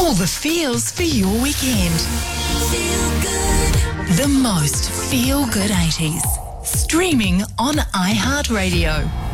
All the feels for your weekend. Feel good. The most feel-good 80s. Streaming on iHeartRadio.